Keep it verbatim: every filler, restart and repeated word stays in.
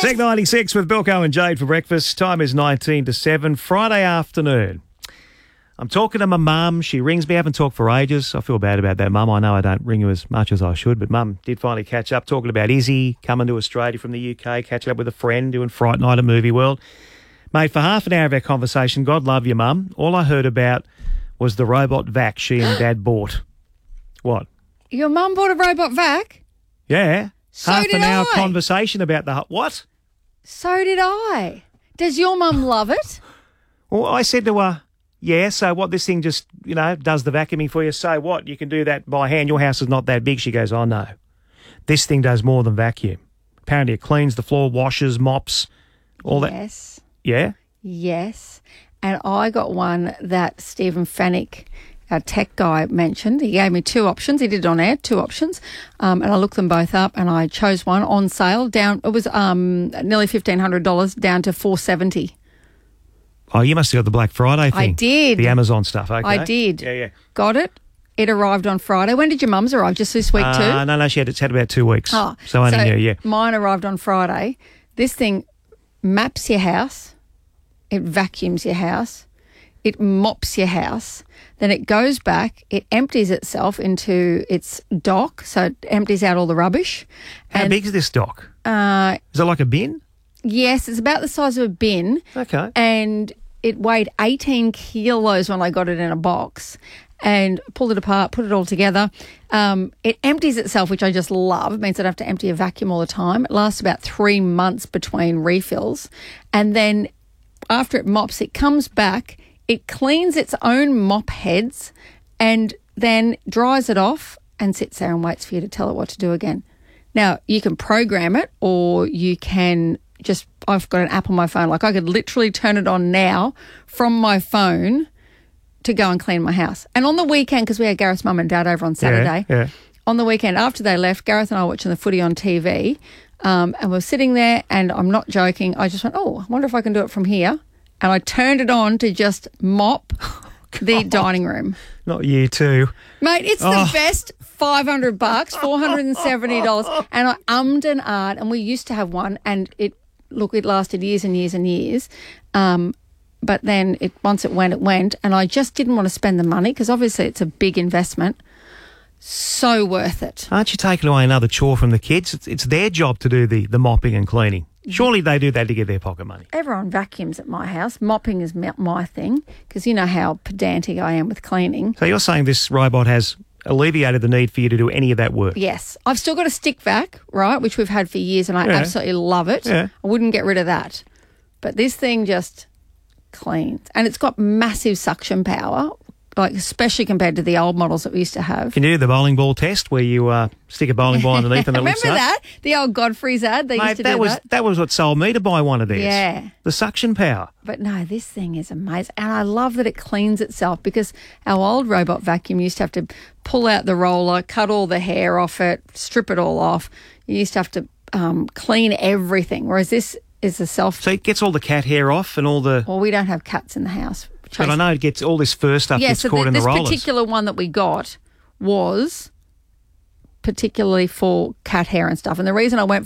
Tech ninety-six with Bilko and Jade for breakfast. Time is nineteen to seven, Friday afternoon. I'm talking to my mum. She rings me. I haven't talked for ages. I feel bad about that, mum. I know I don't ring you as much as I should, but mum did finally catch up, talking about Izzy coming to Australia from the U K, catching up with a friend, doing Fright Night at Movie World. Mate, for half an hour of our conversation, God love you, mum, all I heard about was the robot vac she and Dad bought. What? Your mum bought a robot vac? Yeah. So half did an hour I. conversation about the... What? So did I. Does your mum love it? Well, I said to her, yeah, so what, this thing just, you know, does the vacuuming for you? So what? You can do that by hand. Your house is not that big. She goes, oh, no. This thing does more than vacuum. Apparently it cleans the floor, washes, mops, all that. Yes. Yeah? Yes. And I got one that Stephen Fennick, our tech guy, mentioned. He gave me two options. He did it on air, two options. Um, and I looked them both up and I chose one on sale. Down. It was um, nearly fifteen hundred dollars down to four hundred seventy dollars. Oh, you must have got the Black Friday thing. I did. The Amazon stuff, okay. I did. Yeah, yeah. Got it. It arrived on Friday. When did your mum's arrive? Just this week too? Uh, no, no, she had, it's had about two weeks. Oh, so only so new, yeah. Mine arrived on Friday. This thing maps your house. It vacuums your house. It mops your house. Then it goes back. It empties itself into its dock, so it empties out all the rubbish. How and, big is this dock? Uh, is it like a bin? Yes, it's about the size of a bin. Okay. And it weighed eighteen kilos when I got it in a box and pulled it apart, put it all together. Um, it empties itself, which I just love. It means I don't have to empty a vacuum all the time. It lasts about three months between refills. And then after it mops, it comes back, it cleans its own mop heads and then dries it off and sits there and waits for you to tell it what to do again. Now, you can program it or you can just, I've got an app on my phone. Like I could literally turn it on now from my phone to go and clean my house. And on the weekend, because we had Gareth's mum and dad over on Saturday, yeah, yeah. on the weekend after they left, Gareth and I were watching the footy on T V um, and we're sitting there and I'm not joking. I just went, oh, I wonder if I can do it from here. And I turned it on to just mop oh, the dining room. Not you too. Mate, it's oh. the best five hundred bucks, four hundred seventy dollars. And I ummed and ahed, and we used to have one and it, look, it lasted years and years and years. Um, but then it once it went, it went. And I just didn't want to spend the money because obviously it's a big investment. So worth it. Aren't you taking away another chore from the kids? It's, it's their job to do the, the mopping and cleaning. Surely they do that to get their pocket money. Everyone vacuums at my house. Mopping is my thing because you know how pedantic I am with cleaning. So you're saying this robot has alleviated the need for you to do any of that work? Yes. I've still got a stick vac, right, which we've had for years and I yeah. absolutely love it. Yeah. I wouldn't get rid of that. But this thing just cleans. And it's got massive suction power, like especially compared to the old models that we used to have. Can you do the bowling ball test where you uh, stick a bowling ball underneath and it lifts Remember up? that? The old Godfrey's ad? They Mate, used to that do was, that. That was what sold me to buy one of these. Yeah. The suction power. But no, this thing is amazing. And I love that it cleans itself because our old robot vacuum used to have to pull out the roller, cut all the hair off it, strip it all off. You used to have to um, clean everything, whereas this is a self... So it gets all the cat hair off and all the... Well, we don't have cats in the house. But I know it gets all this fur stuff yeah, gets so caught the, in the this rollers. This particular one that we got was particularly for cat hair and stuff. And the reason I went